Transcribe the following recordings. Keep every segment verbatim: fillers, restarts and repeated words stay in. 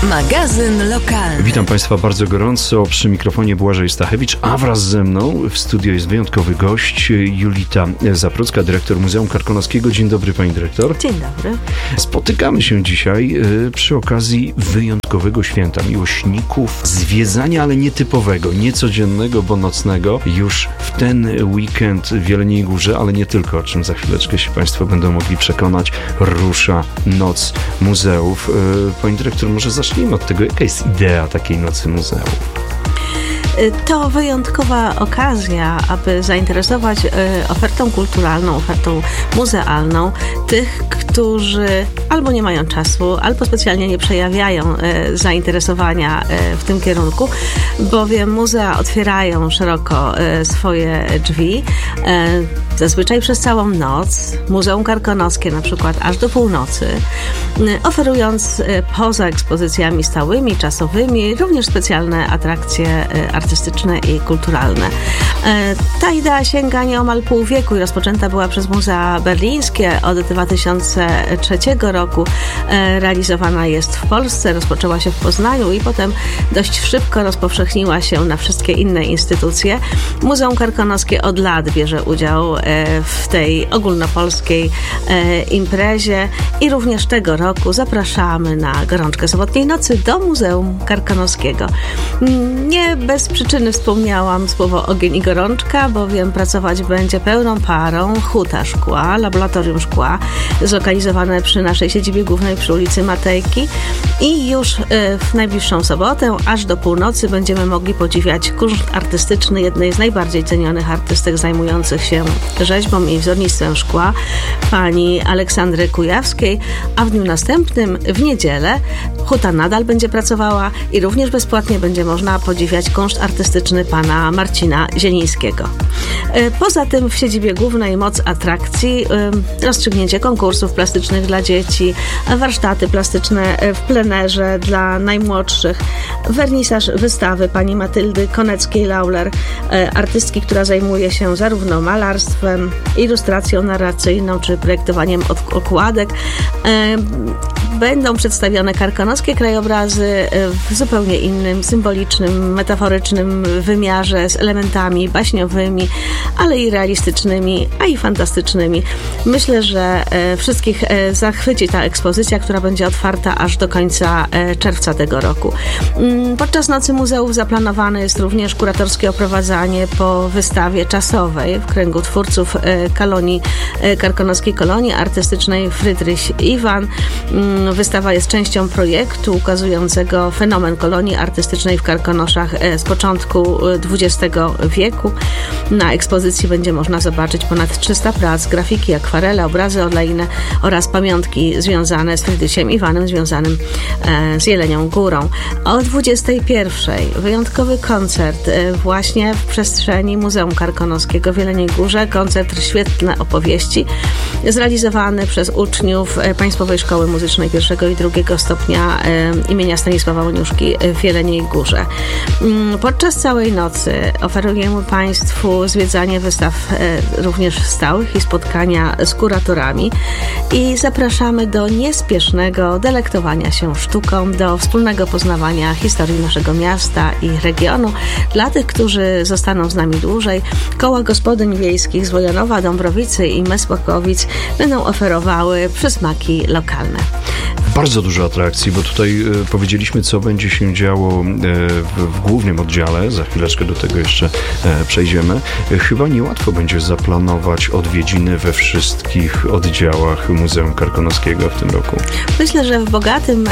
Magazyn lokalny. Witam Państwa bardzo gorąco. Przy mikrofonie Błażej Stachewicz, a wraz ze mną w studio jest wyjątkowy gość, Julita Zaprucka, dyrektor Muzeum Karkonoskiego. Dzień dobry, pani dyrektor. Dzień dobry. Spotykamy się dzisiaj y, przy okazji wyjątkowego święta miłośników zwiedzania, ale nietypowego, niecodziennego, bo nocnego. Już w ten weekend w Jeleniej Górze, ale nie tylko, o czym za chwileczkę się Państwo będą mogli przekonać, rusza Noc Muzeów. Y, pani dyrektor, może zacznijmy od tego, jaka jest idea takiej Nocy Muzeów? To wyjątkowa okazja, aby zainteresować ofertą kulturalną, ofertą muzealną tych, którzy albo nie mają czasu, albo specjalnie nie przejawiają zainteresowania w tym kierunku, bowiem muzea otwierają szeroko swoje drzwi, zazwyczaj przez całą noc. Muzeum Karkonoskie na przykład aż do północy, oferując poza ekspozycjami stałymi, czasowymi, również specjalne atrakcje artystyczne i kulturalne. Ta idea sięga nieomal pół wieku i rozpoczęta była przez Muzea Berlińskie. Od dwa tysiące trzeciego roku realizowana jest w Polsce, rozpoczęła się w Poznaniu i potem dość szybko rozpowszechniła się na wszystkie inne instytucje. Muzeum Karkonoskie od lat bierze udział w tej ogólnopolskiej imprezie i również tego roku zapraszamy na gorączkę sobotniej nocy do Muzeum Karkonoskiego. Nie bez przyczyny wspomniałam słowo ogień i gorączka, bowiem pracować będzie pełną parą Huta Szkła, Laboratorium Szkła, zlokalizowane przy naszej siedzibie głównej przy ulicy Matejki i już w najbliższą sobotę, aż do północy będziemy mogli podziwiać kunszt artystyczny jednej z najbardziej cenionych artystek zajmujących się rzeźbą i wzornictwem szkła, pani Aleksandry Kujawskiej, a w dniu następnym, w niedzielę, Huta nadal będzie pracowała i również bezpłatnie będzie można podziwiać kunszt artystyczny pana Marcina Zielińskiego. Poza tym w siedzibie głównej moc atrakcji, rozstrzygnięcie konkursów plastycznych dla dzieci, warsztaty plastyczne w plenerze dla najmłodszych, wernisaż wystawy pani Matyldy Koneckiej-Lauler, artystki, która zajmuje się zarówno malarstwem, ilustracją narracyjną czy projektowaniem okładek. Będą przedstawione karkonoskie krajobrazy w zupełnie innym, symbolicznym, metaforycznym wymiarze z elementami baśniowymi, ale i realistycznymi, a i fantastycznymi. Myślę, że wszystkich zachwyci ta ekspozycja, która będzie otwarta aż do końca czerwca tego roku. Podczas Nocy Muzeów zaplanowane jest również kuratorskie oprowadzanie po wystawie czasowej w kręgu twórców kolonii, karkonoskiej kolonii artystycznej Frydrych Iwan. Wystawa jest częścią projektu ukazującego fenomen kolonii artystycznej w Karkonoszach z początku dwudziestego wieku. Na ekspozycji będzie można zobaczyć ponad trzysta prac, grafiki, akwarele, obrazy olejne oraz pamiątki związane z Frydrychem Iwanem, związanym z Jelenią Górą. O dwudziestej pierwszej wyjątkowy koncert właśnie w przestrzeni Muzeum Karkonoskiego w Jeleniej Górze. Koncert Świetne opowieści zrealizowany przez uczniów Państwowej Szkoły Muzycznej pierwszego i drugiego stopnia imienia Stanisława Oniuszki w Jeleniej Górze. Podczas całej nocy oferujemy Państwu zwiedzanie wystaw również stałych i spotkania z kuratorami i zapraszamy do niespiesznego delektowania się sztuką, do wspólnego poznawania historii naszego miasta i regionu. Dla tych, którzy zostaną z nami dłużej, koła gospodyń wiejskich z Wojanowa, Dąbrowicy i Mesłokowic będą oferowały przysmaki lokalne. Bardzo dużo atrakcji, bo tutaj e, powiedzieliśmy, co będzie się działo e, w, w głównym oddziale. Za chwileczkę do tego jeszcze e, przejdziemy. E, chyba niełatwo będzie zaplanować odwiedziny we wszystkich oddziałach Muzeum Karkonoskiego w tym roku. Myślę, że w bogatym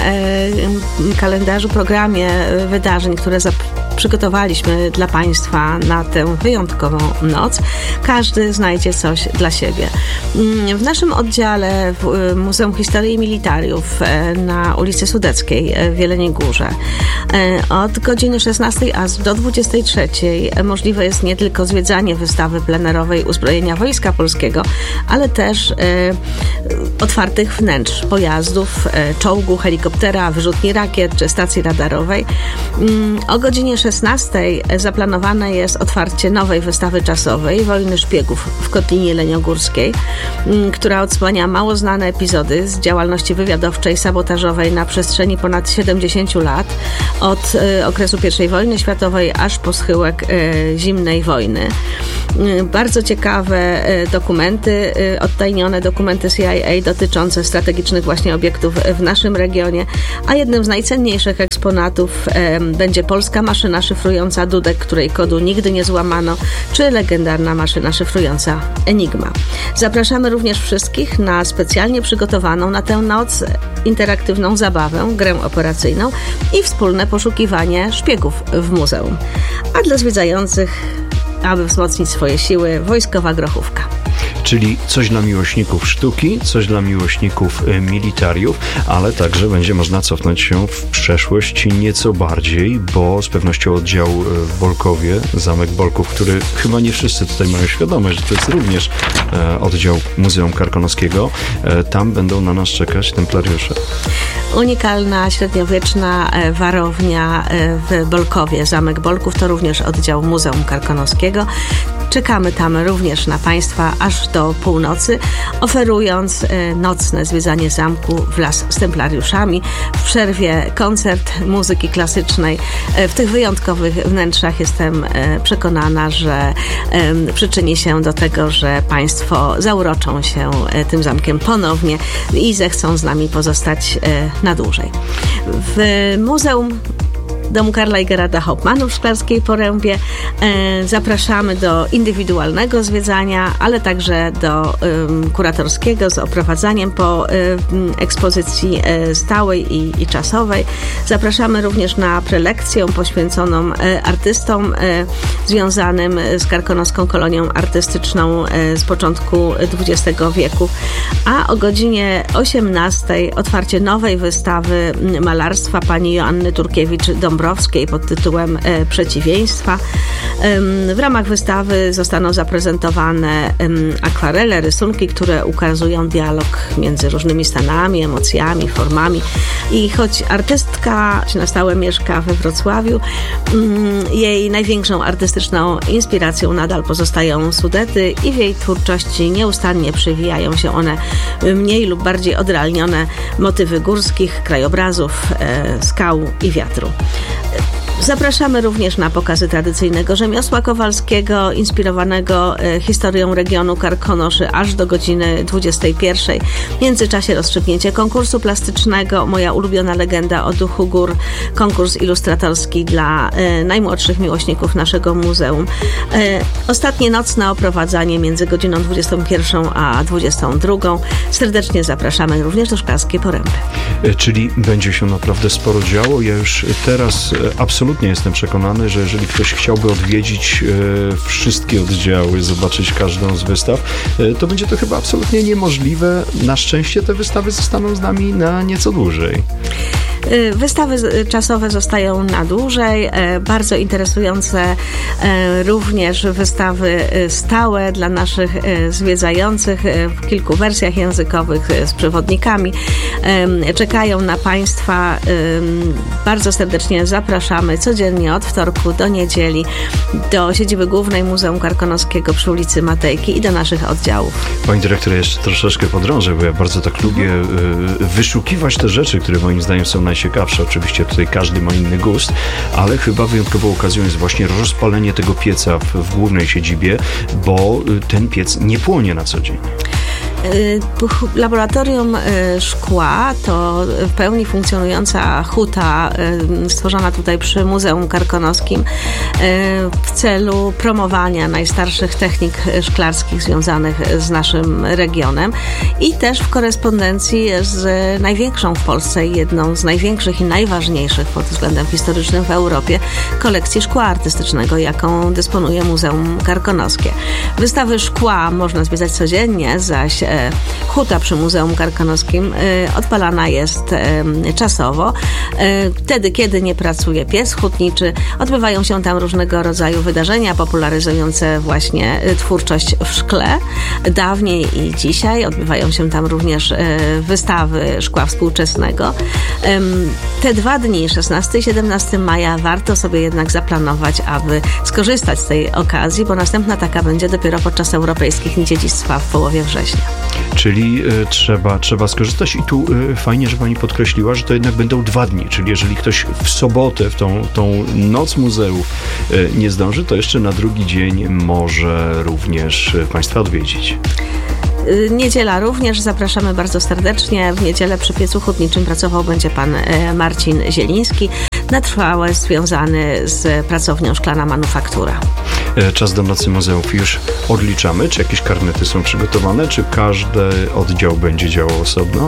e, kalendarzu, programie wydarzeń, które zap- przygotowaliśmy dla Państwa na tę wyjątkową noc, każdy znajdzie coś dla siebie. W naszym oddziale w Muzeum Historii i Militariów na ulicy Sudeckiej w Jeleniej Górze od godziny szesnastej aż do dwudziestej trzeciej możliwe jest nie tylko zwiedzanie wystawy plenerowej uzbrojenia Wojska Polskiego, ale też e, otwartych wnętrz pojazdów, e, czołgu, helikoptera, wyrzutni rakiet czy stacji radarowej. O godzinie szesnastej zaplanowane jest otwarcie nowej wystawy czasowej Wojny Szpiegów w Kotlinie Jeleniogórskiej, która odsłania mało znane epizody z działalności wywiadowczej, sabotażowej na przestrzeni ponad siedemdziesięciu lat, od okresu pierwszej wojny światowej aż po schyłek zimnej wojny. Bardzo ciekawe dokumenty, odtajnione dokumenty C I A dotyczące strategicznych właśnie obiektów w naszym regionie, a jednym z najcenniejszych eksponatów będzie polska maszyna szyfrująca Dudek, której kodu nigdy nie złamano, czy legendarna maszyna szyfrująca Enigma. Zapraszamy również wszystkich na specjalnie przygotowaną na tę noc interaktywną zabawę, grę operacyjną i wspólne poszukiwanie szpiegów w muzeum. A dla zwiedzających, aby wzmocnić swoje siły, wojskowa grochówka. Czyli coś dla miłośników sztuki, coś dla miłośników militariów, ale także będzie można cofnąć się w przeszłość nieco bardziej, bo z pewnością oddział w Bolkowie, Zamek Bolków, który chyba nie wszyscy tutaj mają świadomość, że to jest również e, oddział Muzeum Karkonoskiego. E, tam będą na nas czekać templariusze. Unikalna, średniowieczna warownia w Bolkowie. Zamek Bolków to również oddział Muzeum Karkonoskiego. Czekamy tam również na Państwa aż do północy, oferując nocne zwiedzanie zamku wraz z templariuszami. W przerwie koncert muzyki klasycznej. W tych wyjątkowych wnętrzach jestem przekonana, że przyczyni się do tego, że Państwo zauroczą się tym zamkiem ponownie i zechcą z nami pozostać na dłużej. W Muzeum Domu Karla i Gerarda Hauptmannów w Szklarskiej Porębie e, zapraszamy do indywidualnego zwiedzania, ale także do um, kuratorskiego z oprowadzaniem po um, ekspozycji e, stałej i, i czasowej. Zapraszamy również na prelekcję poświęconą e, artystom e, związanym z karkonoską kolonią artystyczną e, z początku dwudziestego wieku, a o godzinie osiemnastej otwarcie nowej wystawy malarstwa pani Joanny Turkiewicz-Dąbrowskiej pod tytułem e, Przeciwieństwa. W ramach wystawy zostaną zaprezentowane akwarele, rysunki, które ukazują dialog między różnymi stanami, emocjami, formami. I choć artystka na stałe mieszka we Wrocławiu, jej największą artystyczną inspiracją nadal pozostają Sudety i w jej twórczości nieustannie przewijają się one mniej lub bardziej odrealnione motywy górskich, krajobrazów, skał i wiatru. Zapraszamy również na pokazy tradycyjnego rzemiosła kowalskiego, inspirowanego e, historią regionu Karkonoszy aż do godziny dwudziestej pierwszej. W międzyczasie rozstrzygnięcie konkursu plastycznego, moja ulubiona legenda o duchu gór, konkurs ilustratorski dla e, najmłodszych miłośników naszego muzeum. E, ostatnie nocne oprowadzanie między godziną dwudziestą pierwszą a dwudziestą drugą. Serdecznie zapraszamy również do Szklarskiej Poręby. E, czyli będzie się naprawdę sporo działo. Ja już teraz e, absolutnie Absolutnie jestem przekonany, że jeżeli ktoś chciałby odwiedzić e, wszystkie oddziały, zobaczyć każdą z wystaw, e, to będzie to chyba absolutnie niemożliwe. Na szczęście te wystawy zostaną z nami na nieco dłużej. Wystawy czasowe zostają na dłużej, bardzo interesujące również wystawy stałe dla naszych zwiedzających w kilku wersjach językowych z przewodnikami. Czekają na Państwa. Bardzo serdecznie zapraszamy codziennie od wtorku do niedzieli do siedziby głównej Muzeum Karkonoskiego przy ulicy Matejki i do naszych oddziałów. Pani dyrektor, jeszcze troszeczkę podrążę, bo ja bardzo tak lubię wyszukiwać te rzeczy, które moim zdaniem są najciekawsze. Oczywiście tutaj każdy ma inny gust, ale chyba wyjątkową okazją jest właśnie rozpalenie tego pieca w, w głównej siedzibie, bo ten piec nie płonie na co dzień. Laboratorium szkła to w pełni funkcjonująca huta stworzona tutaj przy Muzeum Karkonoskim w celu promowania najstarszych technik szklarskich związanych z naszym regionem i też w korespondencji z największą w Polsce i jedną z największych i najważniejszych pod względem historycznym w Europie kolekcji szkła artystycznego, jaką dysponuje Muzeum Karkonoskie. Wystawy szkła można zwiedzać codziennie, zaś huta przy Muzeum Karkonoskim odpalana jest czasowo. Wtedy, kiedy nie pracuje pies hutniczy, odbywają się tam różnego rodzaju wydarzenia popularyzujące właśnie twórczość w szkle. Dawniej i dzisiaj odbywają się tam również wystawy szkła współczesnego. Te dwa dni, szesnastego i siedemnastego maja, warto sobie jednak zaplanować, aby skorzystać z tej okazji, bo następna taka będzie dopiero podczas Europejskich Dni Dziedzictwa w połowie września. Czyli y, trzeba, trzeba skorzystać i tu y, fajnie, że pani podkreśliła, że to jednak będą dwa dni, czyli jeżeli ktoś w sobotę, w tą, tą noc muzeów y, nie zdąży, to jeszcze na drugi dzień może również y, państwa odwiedzić. Niedziela również, zapraszamy bardzo serdecznie. W niedzielę przy piecu hutniczym pracował będzie pan Marcin Zieliński, na trwałe związany z pracownią Szklana Manufaktura. Czas do Nocy Muzeów już odliczamy. Czy jakieś karnety są przygotowane? Czy każdy oddział będzie działał osobno?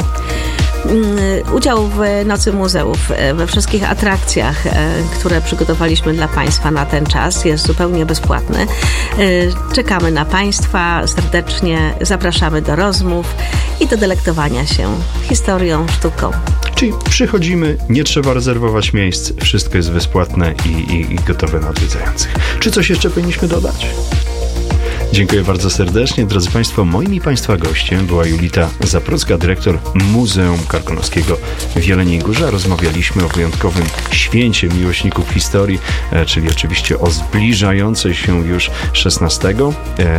Udział w Nocy Muzeów, we wszystkich atrakcjach, które przygotowaliśmy dla Państwa na ten czas, jest zupełnie bezpłatny. Czekamy na Państwa serdecznie, zapraszamy do rozmów i do delektowania się historią, sztuką. Czyli przychodzimy, nie trzeba rezerwować miejsc, wszystko jest bezpłatne i, i, i gotowe na odwiedzających. Czy coś jeszcze powinniśmy dodać? Dziękuję bardzo serdecznie. Drodzy Państwo, moim i Państwa gościem była Julita Zaprocka, dyrektor Muzeum Karkonoskiego w Jeleniej Górze. Rozmawialiśmy o wyjątkowym święcie miłośników historii, czyli oczywiście o zbliżającej się już szesnastego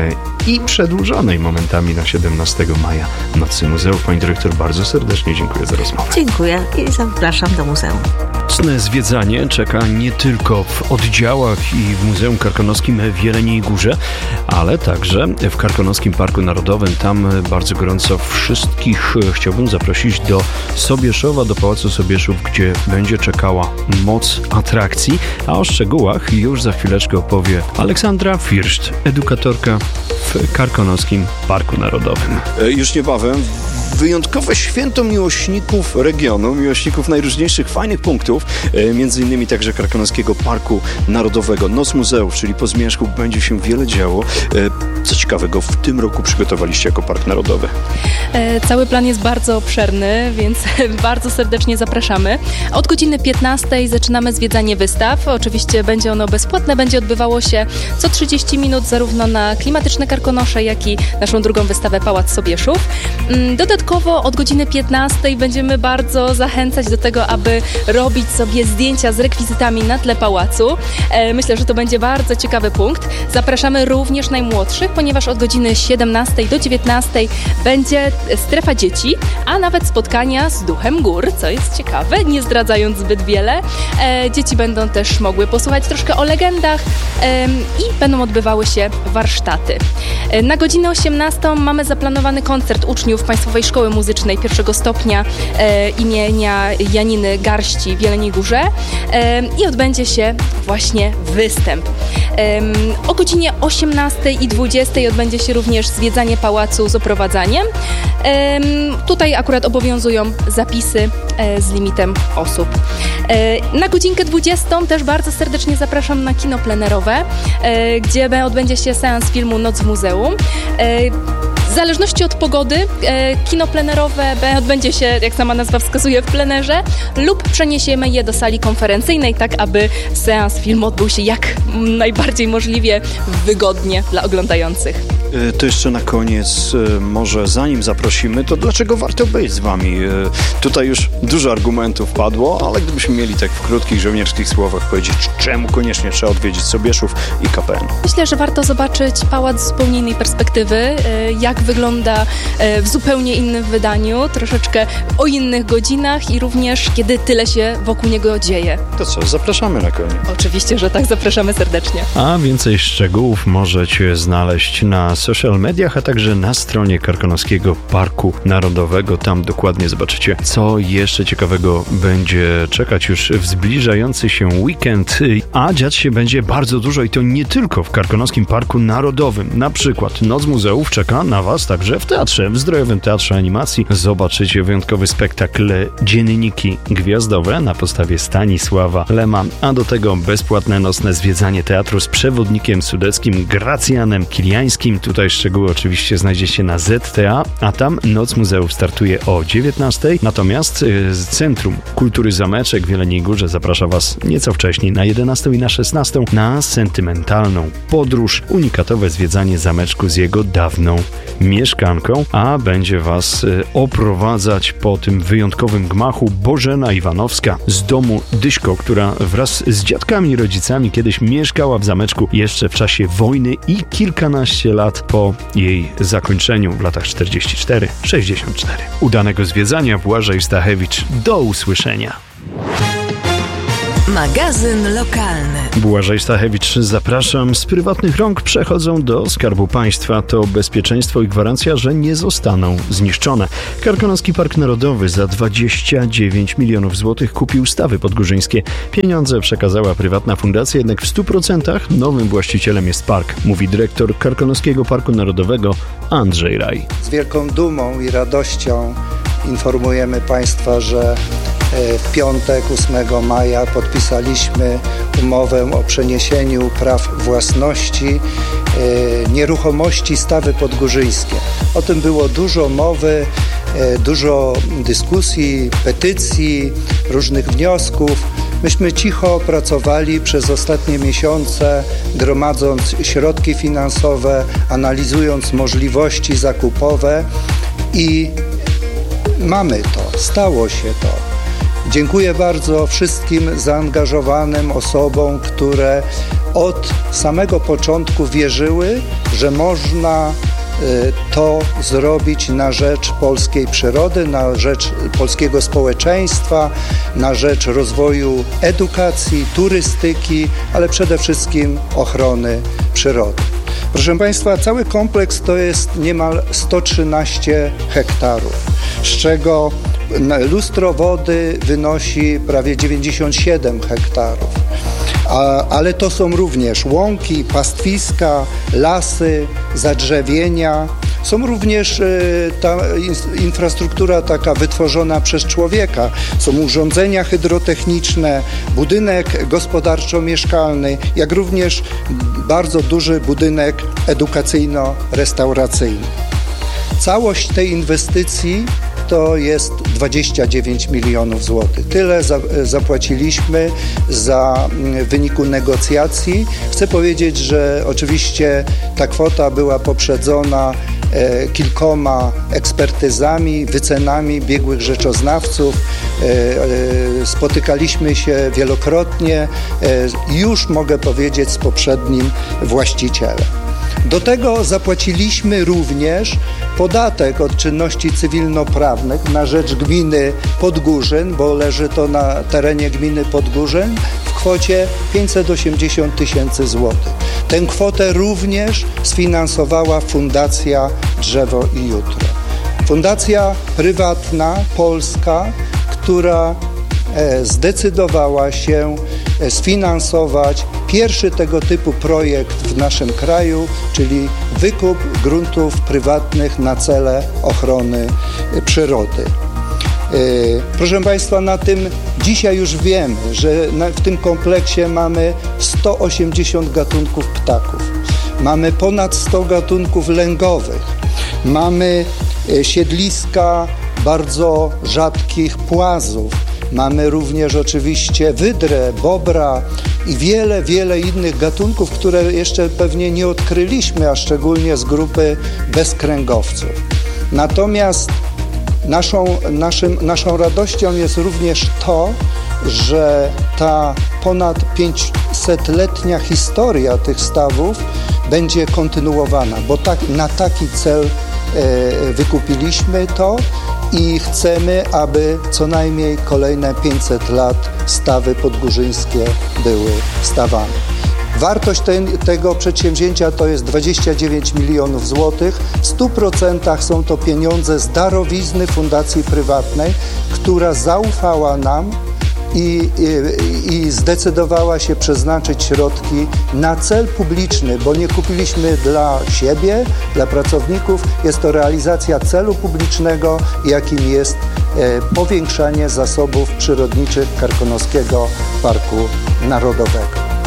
i przedłużonej momentami na siedemnastego maja Nocy Muzeów. Pani dyrektor, bardzo serdecznie dziękuję za rozmowę. Dziękuję i zapraszam do muzeum. Nocne zwiedzanie czeka nie tylko w oddziałach i w Muzeum Karkonoskim w Jeleniej Górze, ale także w Karkonoskim Parku Narodowym. Tam bardzo gorąco wszystkich chciałbym zaprosić do Sobieszowa, do Pałacu Sobieszów, gdzie będzie czekała moc atrakcji, a o szczegółach już za chwileczkę opowie Aleksandra Firszt, edukatorka w Karkonoskim Parku Narodowym. Już niebawem wyjątkowe święto miłośników regionu, miłośników najróżniejszych fajnych punktów, między innymi także Karkonoskiego Parku Narodowego. Noc Muzeów, czyli po zmierzchu będzie się wiele działo. Co ciekawego w tym roku przygotowaliście jako Park Narodowy? Cały plan jest bardzo obszerny, więc bardzo serdecznie zapraszamy. Od godziny piętnastej zaczynamy zwiedzanie wystaw. Oczywiście będzie ono bezpłatne, będzie odbywało się co trzydzieści minut zarówno na klimatyczne Karkonosze, jak i naszą drugą wystawę Pałac Sobieszów. Dodatkowo od godziny piętnastej będziemy bardzo zachęcać do tego, aby robić sobie zdjęcia z rekwizytami na tle pałacu. Myślę, że to będzie bardzo ciekawy punkt. Zapraszamy również najmłodszych, ponieważ od godziny siedemnastej do dziewiętnastej będzie strefa dzieci, a nawet spotkania z duchem gór, co jest ciekawe, nie zdradzając zbyt wiele. Dzieci będą też mogły posłuchać troszkę o legendach i będą odbywały się warsztaty. Na godzinę osiemnastą mamy zaplanowany koncert uczniów Państwowej Szkoły Muzycznej pierwszego stopnia e, imienia Janiny Garści w Jeleniej Górze e, i odbędzie się właśnie występ. E, o godzinie osiemnastej i dwudziestej odbędzie się również zwiedzanie pałacu z oprowadzaniem. E, tutaj akurat obowiązują zapisy e, z limitem osób. E, na godzinkę dwudziestą też bardzo serdecznie zapraszam na kino plenerowe, e, gdzie odbędzie się seans filmu Noc w Muzeum. E, W zależności od pogody e, kino plenerowe odbędzie się, jak sama nazwa wskazuje, w plenerze lub przeniesiemy je do sali konferencyjnej, tak aby seans filmu odbył się jak najbardziej możliwie wygodnie dla oglądających. To jeszcze na koniec, może zanim zaprosimy, to dlaczego warto być z Wami? Tutaj już dużo argumentów padło, ale gdybyśmy mieli tak w krótkich żołnierskich słowach powiedzieć, czemu koniecznie trzeba odwiedzić Sobieszów i K P N? Myślę, że warto zobaczyć pałac z zupełnie innej perspektywy, jak wygląda w zupełnie innym wydaniu, troszeczkę o innych godzinach i również kiedy tyle się wokół niego dzieje. To co, zapraszamy na koniec. Oczywiście, że tak, zapraszamy serdecznie. A więcej szczegółów możecie znaleźć na social mediach, a także na stronie Karkonoskiego Parku Narodowego. Tam dokładnie zobaczycie, co jeszcze ciekawego będzie czekać już w zbliżający się weekend, a dziać się będzie bardzo dużo i to nie tylko w Karkonoskim Parku Narodowym. Na przykład Noc Muzeów czeka na Was także w teatrze, w Zdrojowym Teatrze Animacji. Zobaczycie wyjątkowy spektakl Dzienniki Gwiazdowe na podstawie Stanisława Lema, a do tego bezpłatne nocne zwiedzanie teatru z przewodnikiem sudeckim Gracjanem Kiliańskim. Tutaj szczegóły oczywiście znajdziecie na Z T A, a tam Noc Muzeów startuje o dziewiętnastej. Natomiast z Centrum Kultury Zameczek w Jeleniej Górze zaprasza Was nieco wcześniej na jedenastą i na szesnastą na sentymentalną podróż, unikatowe zwiedzanie zameczku z jego dawną mieszkanką, a będzie Was oprowadzać po tym wyjątkowym gmachu Bożena Iwanowska z domu Dyśko, która wraz z dziadkami i rodzicami kiedyś mieszkała w zameczku jeszcze w czasie wojny i kilkanaście lat po jej zakończeniu w latach czterdziestym czwartym sześćdziesiątym czwartym. Udanego zwiedzania. Błażej Stachewicz. Do usłyszenia. Magazyn lokalny. Błażej Stachewicz, zapraszam. Z prywatnych rąk przechodzą do Skarbu Państwa. To bezpieczeństwo i gwarancja, że nie zostaną zniszczone. Karkonoski Park Narodowy za dwadzieścia dziewięć milionów złotych kupił Stawy Podgórzyńskie. Pieniądze przekazała prywatna fundacja, jednak w stu procentach nowym właścicielem jest park, mówi dyrektor Karkonoskiego Parku Narodowego Andrzej Raj. Z wielką dumą i radością informujemy Państwa, że w piątek, ósmego maja podpisaliśmy umowę o przeniesieniu praw własności nieruchomości Stawy Podgórzyńskie. O tym było dużo mowy, dużo dyskusji, petycji, różnych wniosków. Myśmy cicho pracowali przez ostatnie miesiące, gromadząc środki finansowe, analizując możliwości zakupowe i mamy to, stało się to. Dziękuję bardzo wszystkim zaangażowanym osobom, które od samego początku wierzyły, że można to zrobić na rzecz polskiej przyrody, na rzecz polskiego społeczeństwa, na rzecz rozwoju edukacji, turystyki, ale przede wszystkim ochrony przyrody. Proszę Państwa, cały kompleks to jest niemal sto trzynaście hektarów, z czego lustro wody wynosi prawie dziewięćdziesiąt siedem hektarów. A, ale to są również łąki, pastwiska, lasy, zadrzewienia. Są również y, ta infrastruktura taka wytworzona przez człowieka. Są urządzenia hydrotechniczne, budynek gospodarczo-mieszkalny, jak również bardzo duży budynek edukacyjno-restauracyjny. Całość tej inwestycji to jest dwadzieścia dziewięć milionów złotych. Tyle za, zapłaciliśmy za w wyniku negocjacji. Chcę powiedzieć, że oczywiście ta kwota była poprzedzona e, kilkoma ekspertyzami, wycenami biegłych rzeczoznawców. E, e, spotykaliśmy się wielokrotnie, e, już mogę powiedzieć z poprzednim właścicielem. Do tego zapłaciliśmy również podatek od czynności cywilnoprawnych na rzecz gminy Podgórzyn, bo leży to na terenie gminy Podgórzyn, w kwocie pięćset osiemdziesiąt tysięcy złotych. Tę kwotę również sfinansowała Fundacja Drzewo i Jutro. Fundacja prywatna, polska, która zdecydowała się sfinansować pierwszy tego typu projekt w naszym kraju, czyli wykup gruntów prywatnych na cele ochrony przyrody. Proszę Państwa, na tym dzisiaj już wiemy, że w tym kompleksie mamy sto osiemdziesiąt gatunków ptaków, mamy ponad sto gatunków lęgowych, mamy siedliska bardzo rzadkich płazów, mamy również oczywiście wydrę, bobra i wiele, wiele innych gatunków, które jeszcze pewnie nie odkryliśmy, a szczególnie z grupy bezkręgowców. Natomiast naszą, naszym, naszą radością jest również to, że ta ponad pięćsetletnia historia tych stawów będzie kontynuowana, bo tak, na taki cel e, wykupiliśmy to i chcemy, aby co najmniej kolejne pięćset lat stawy podgórzyńskie były stawami. Wartość te, tego przedsięwzięcia to jest dwadzieścia dziewięć milionów złotych. W stu procentach są to pieniądze z darowizny fundacji prywatnej, która zaufała nam I, i, i zdecydowała się przeznaczyć środki na cel publiczny, bo nie kupiliśmy dla siebie, dla pracowników. Jest to realizacja celu publicznego, jakim jest e, powiększanie zasobów przyrodniczych Karkonoskiego Parku Narodowego.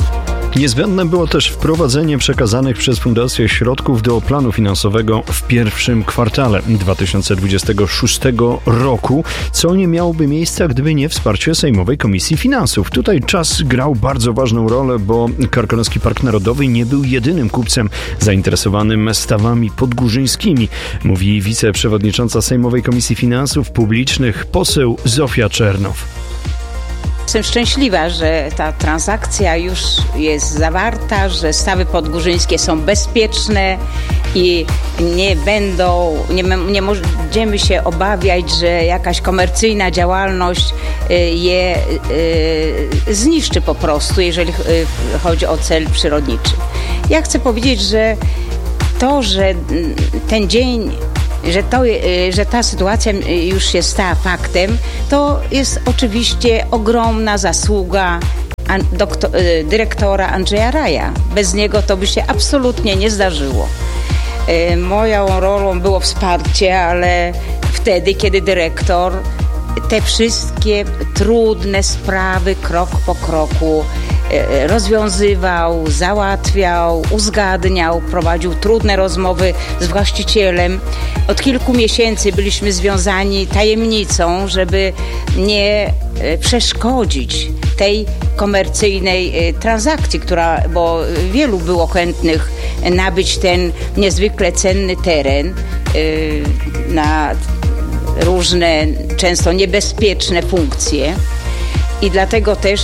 Niezbędne było też wprowadzenie przekazanych przez fundację środków do planu finansowego w pierwszym kwartale dwa tysiące dwudziestego szóstego roku, co nie miałoby miejsca, gdyby nie wsparcie Sejmowej Komisji Finansów. Tutaj czas grał bardzo ważną rolę, bo Karkonoski Park Narodowy nie był jedynym kupcem zainteresowanym stawami podgórzyńskimi, mówi wiceprzewodnicząca Sejmowej Komisji Finansów Publicznych poseł Zofia Czernow. Jestem szczęśliwa, że ta transakcja już jest zawarta, że stawy podgórzyńskie są bezpieczne i nie będą, nie, nie możemy się obawiać, że jakaś komercyjna działalność je zniszczy po prostu, jeżeli chodzi o cel przyrodniczy. Ja chcę powiedzieć, że to, że ten dzień Że, to, że ta sytuacja już się stała faktem, to jest oczywiście ogromna zasługa doktor, dyrektora Andrzeja Raja. Bez niego to by się absolutnie nie zdarzyło. Moją rolą było wsparcie, ale wtedy, kiedy dyrektor te wszystkie trudne sprawy krok po kroku rozwiązywał, załatwiał, uzgadniał, prowadził trudne rozmowy z właścicielem. Od kilku miesięcy byliśmy związani tajemnicą, żeby nie przeszkodzić tej komercyjnej transakcji, która, bo wielu było chętnych nabyć ten niezwykle cenny teren na różne, często niebezpieczne funkcje. I dlatego też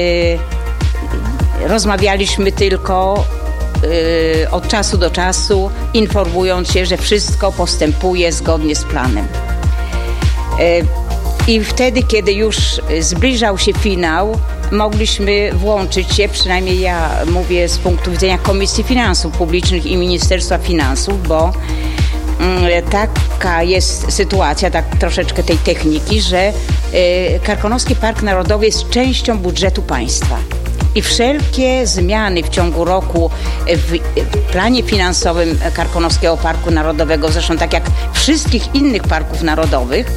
rozmawialiśmy tylko y, od czasu do czasu, informując się, że wszystko postępuje zgodnie z planem. Y, I wtedy, kiedy już zbliżał się finał, mogliśmy włączyć się, przynajmniej ja mówię z punktu widzenia Komisji Finansów Publicznych i Ministerstwa Finansów, bo y, taka jest sytuacja, tak troszeczkę tej techniki, że y, Karkonoski Park Narodowy jest częścią budżetu państwa. I wszelkie zmiany w ciągu roku w planie finansowym Karkonoskiego Parku Narodowego, zresztą tak jak wszystkich innych parków narodowych,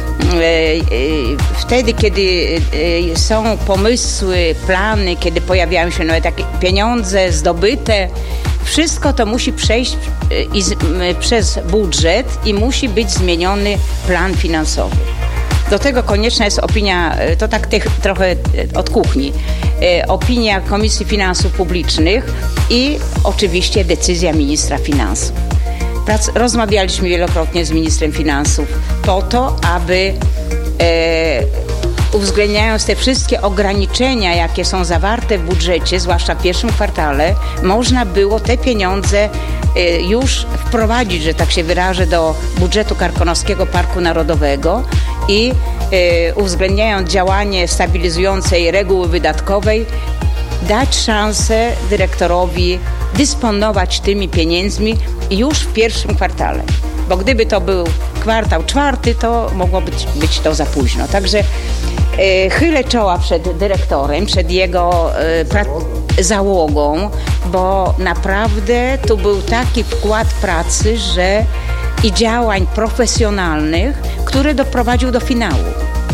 wtedy, kiedy są pomysły, plany, kiedy pojawiają się nawet takie pieniądze zdobyte, wszystko to musi przejść przez budżet i musi być zmieniony plan finansowy. Do tego konieczna jest opinia, to tak tych, trochę od kuchni, opinia Komisji Finansów Publicznych i oczywiście decyzja ministra finansów. Prac, rozmawialiśmy wielokrotnie z ministrem finansów po to, aby e, uwzględniając te wszystkie ograniczenia, jakie są zawarte w budżecie, zwłaszcza w pierwszym kwartale, można było te pieniądze e, już wprowadzić, że tak się wyrażę, do budżetu Karkonoskiego Parku Narodowego i e, uwzględniając działanie stabilizującej reguły wydatkowej, dać szansę dyrektorowi dysponować tymi pieniędzmi już w pierwszym kwartale. Bo gdyby to był kwartał czwarty, to mogło być, być to za późno. Także e, chylę czoła przed dyrektorem, przed jego e, pra- załogą, bo naprawdę tu był taki wkład pracy, że i działań profesjonalnych, który doprowadził do finału.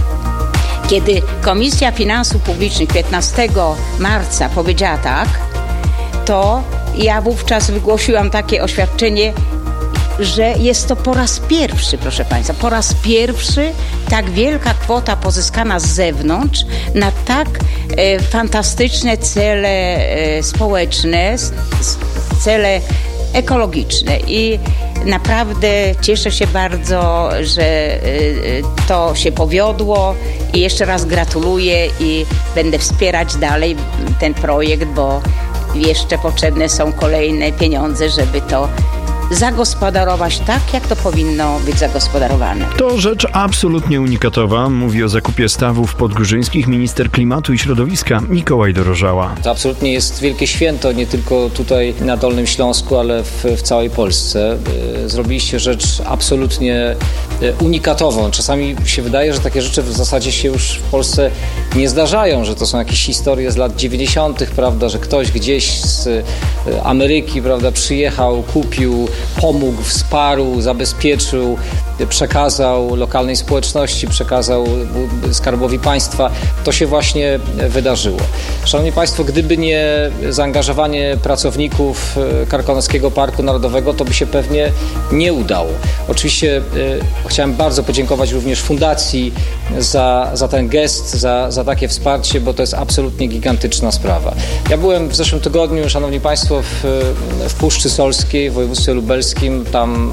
Kiedy Komisja Finansów Publicznych piętnastego marca powiedziała tak, to ja wówczas wygłosiłam takie oświadczenie, że jest to po raz pierwszy, proszę Państwa, po raz pierwszy tak wielka kwota pozyskana z zewnątrz na tak e, fantastyczne cele e, społeczne, s, cele ekologiczne. I naprawdę cieszę się bardzo, że e, to się powiodło i jeszcze raz gratuluję i będę wspierać dalej ten projekt, bo jeszcze potrzebne są kolejne pieniądze, żeby to zagospodarować tak, jak to powinno być zagospodarowane. To rzecz absolutnie unikatowa, mówi o zakupie stawów podgórzyńskich minister klimatu i środowiska Mikołaj Dorożała. To absolutnie jest wielkie święto, nie tylko tutaj na Dolnym Śląsku, ale w, w całej Polsce. Zrobiliście rzecz absolutnie unikatową. Czasami się wydaje, że takie rzeczy w zasadzie się już w Polsce nie zdarzają, że to są jakieś historie z lat dziewięćdziesiątych, prawda, że ktoś gdzieś z Ameryki, prawda, przyjechał, kupił pomógł, wsparł, zabezpieczył, przekazał lokalnej społeczności, przekazał Skarbowi Państwa. To się właśnie wydarzyło. Szanowni Państwo, gdyby nie zaangażowanie pracowników Karkonoskiego Parku Narodowego, to by się pewnie nie udało. Oczywiście e, chciałem bardzo podziękować również Fundacji za, za ten gest, za, za takie wsparcie, bo to jest absolutnie gigantyczna sprawa. Ja byłem w zeszłym tygodniu, Szanowni Państwo, w, w Puszczy Solskiej, w województwie lubelskim, tam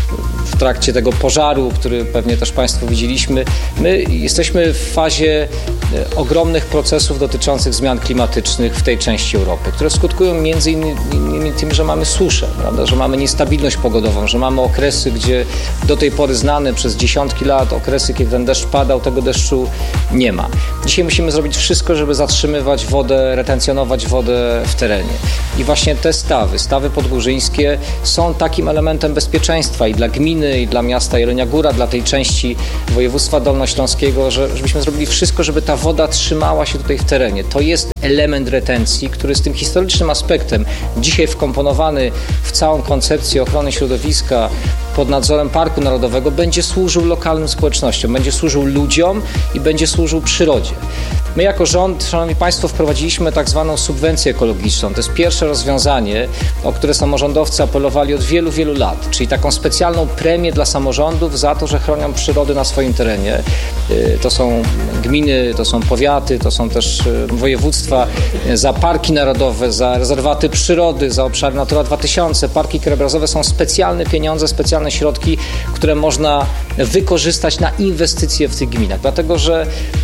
w trakcie tego pożaru, który pewnie też Państwo widzieliśmy. My jesteśmy w fazie ogromnych procesów dotyczących zmian klimatycznych w tej części Europy, które skutkują między innymi tym, że mamy suszę, prawda? Że mamy niestabilność pogodową, że mamy okresy, gdzie do tej pory znane przez dziesiątki lat okresy, kiedy ten deszcz padał, tego deszczu nie ma. Dzisiaj musimy zrobić wszystko, żeby zatrzymywać wodę, retencjonować wodę w terenie. I właśnie te stawy, stawy podgórzyńskie są takim elementem bezpieczeństwa i dla gminy, i dla miasta Jelenia Góra, dla tej części województwa dolnośląskiego, że, żebyśmy zrobili wszystko, żeby ta woda trzymała się tutaj w terenie. To jest element retencji, który z tym historycznym aspektem dzisiaj wkomponowany w całą koncepcję ochrony środowiska pod nadzorem Parku Narodowego będzie służył lokalnym społecznościom, będzie służył ludziom i będzie służył przyrodzie. My jako rząd, Szanowni Państwo, wprowadziliśmy tak zwaną subwencję ekologiczną. To jest pierwsze rozwiązanie, o które samorządowcy apelowali od wielu, wielu lat, czyli taką specjalną premię dla samorządów za to, że chronią przyrody na swoim terenie. To są gminy, to są powiaty, to są też województwa, za parki narodowe, za rezerwaty przyrody, za obszary Natura dwa tysiące, parki krajobrazowe są specjalne pieniądze, specjalne środki, które można wykorzystać na inwestycje w tych gminach, dlatego że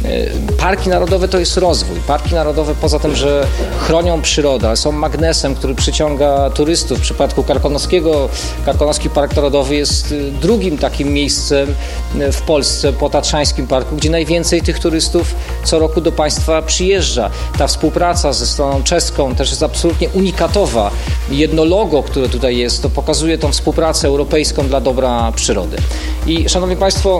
parki narodowe to jest rozwój. Parki narodowe poza tym, że chronią przyrodę, ale są magnesem, który przyciąga turystów. W przypadku Karkonoskiego, Karkonoski Park Narodowy jest drugim takim miejscem w Polsce po Tatrzańskim Parku, gdzie najwięcej tych turystów co roku do państwa przyjeżdża. Ta współpraca ze stroną czeską też jest absolutnie unikatowa. Jedno logo, które tutaj jest, to pokazuje tą współpracę europejską dla dobra przyrody. I Szanowni Państwo,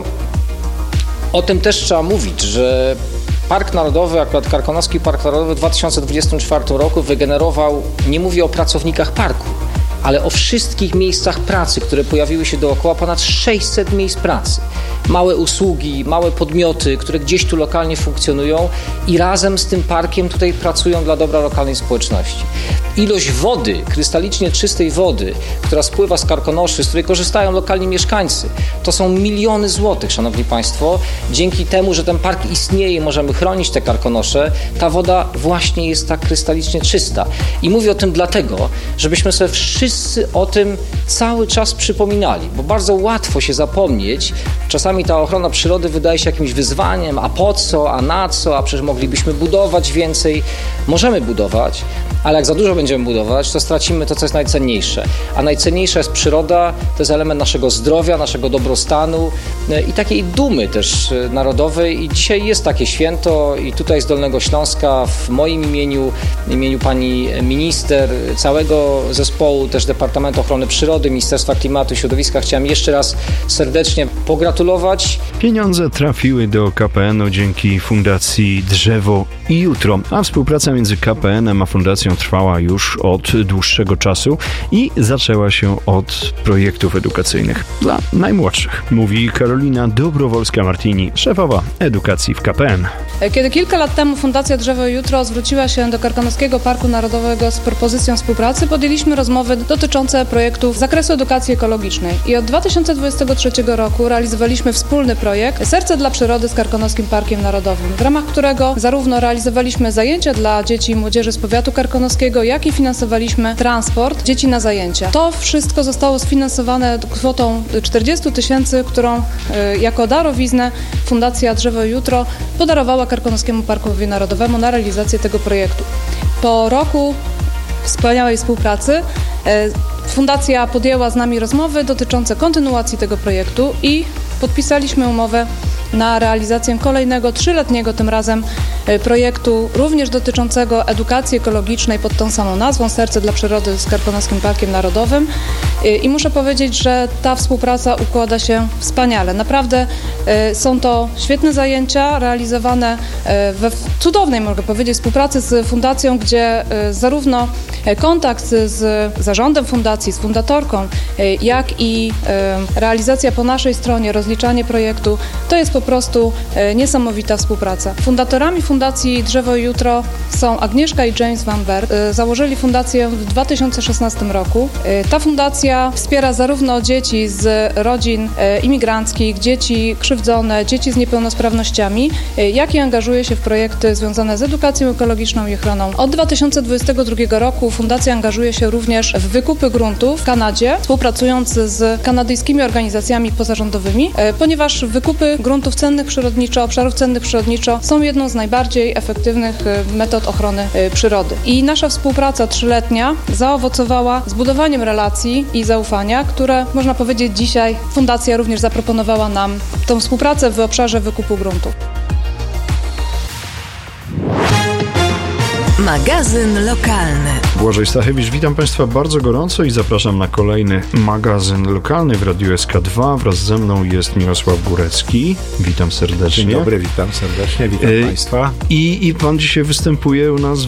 o tym też trzeba mówić, że Park Narodowy, akurat Karkonoski Park Narodowy w dwa tysiące dwudziestym czwartym roku wygenerował, nie mówię o pracownikach parku, ale o wszystkich miejscach pracy, które pojawiły się dookoła, ponad sześćset miejsc pracy. Małe usługi, małe podmioty, które gdzieś tu lokalnie funkcjonują i razem z tym parkiem tutaj pracują dla dobra lokalnej społeczności. Ilość wody, krystalicznie czystej wody, która spływa z Karkonoszy, z której korzystają lokalni mieszkańcy, to są miliony złotych, Szanowni Państwo. Dzięki temu, że ten park istnieje i możemy chronić te Karkonosze, ta woda właśnie jest tak krystalicznie czysta. I mówię o tym dlatego, żebyśmy sobie wszyscy o tym cały czas przypominali, bo bardzo łatwo się zapomnieć. Czasami ta ochrona przyrody wydaje się jakimś wyzwaniem, a po co, a na co, a przecież moglibyśmy budować więcej. Możemy budować, ale jak za dużo będziemy budować, to stracimy to, co jest najcenniejsze. A najcenniejsza jest przyroda, to jest element naszego zdrowia, naszego dobrostanu i takiej dumy też narodowej. I dzisiaj jest takie święto i tutaj z Dolnego Śląska w moim imieniu, w imieniu pani minister, całego zespołu też Departamentu Ochrony Przyrody, Ministerstwa Klimatu i Środowiska chciałem jeszcze raz serdecznie pogratulować. Pieniądze trafiły do K P N u dzięki Fundacji Drzewo i Jutro, a współpraca między K P N em a Fundacją trwała już od dłuższego czasu i zaczęła się od projektów edukacyjnych dla najmłodszych, mówi Karolina Dobrowolska-Martini, szefowa edukacji w K P N. Kiedy kilka lat temu Fundacja Drzewo i Jutro zwróciła się do Karkonoskiego Parku Narodowego z propozycją współpracy, podjęliśmy rozmowy dotyczące projektów z zakresu edukacji ekologicznej. I od dwa tysiące dwudziestego trzeciego roku realizowaliśmy wspólny projekt Serce dla Przyrody z Karkonoskim Parkiem Narodowym, w ramach którego zarówno realizowaliśmy zajęcia dla dzieci i młodzieży z powiatu karkonoskiego, jak i finansowaliśmy transport dzieci na zajęcia. To wszystko zostało sfinansowane kwotą czterdzieści tysięcy, którą y, jako darowiznę Fundacja Drzewo i Jutro podarowała Karkonoskiemu Parkowi Narodowemu na realizację tego projektu. Po roku wspaniałej współpracy Fundacja podjęła z nami rozmowy dotyczące kontynuacji tego projektu i podpisaliśmy umowę na realizację kolejnego trzyletniego tym razem projektu, również dotyczącego edukacji ekologicznej pod tą samą nazwą Serce dla Przyrody z Karkonoskim Parkiem Narodowym. I muszę powiedzieć, że ta współpraca układa się wspaniale. Naprawdę są to świetne zajęcia realizowane we cudownej, mogę powiedzieć, współpracy z fundacją, gdzie zarówno kontakt z zarządem fundacji, z fundatorką, jak i realizacja po naszej stronie, rozliczanie projektu, to jest po prostu niesamowita współpraca. Fundatorami Fundacji Drzewo i Jutro są Agnieszka i James Van Berg. Założyli fundację w dwa tysiące szesnastym roku. Ta fundacja wspiera zarówno dzieci z rodzin imigranckich, dzieci krzywdzone, dzieci z niepełnosprawnościami, jak i angażuje się w projekty związane z edukacją ekologiczną i ochroną. Od dwa tysiące dwudziestego drugiego roku fundacja angażuje się również w wykupy gruntów w Kanadzie, współpracując z kanadyjskimi organizacjami pozarządowymi, ponieważ wykupy gruntów cennych przyrodniczo, obszarów cennych przyrodniczo są jedną z najbardziej efektywnych metod ochrony przyrody. I nasza współpraca trzyletnia zaowocowała zbudowaniem relacji i zaufania, które, można powiedzieć, dzisiaj fundacja również zaproponowała nam tą współpracę w obszarze wykupu gruntów. Magazyn lokalny. Błażej Stachewicz, witam Państwa bardzo gorąco i zapraszam na kolejny magazyn lokalny w Radiu S K dwa. Wraz ze mną jest Mirosław Górecki. Witam serdecznie. Dzień dobry, witam serdecznie, witam y- Państwa. I, I Pan dzisiaj występuje u nas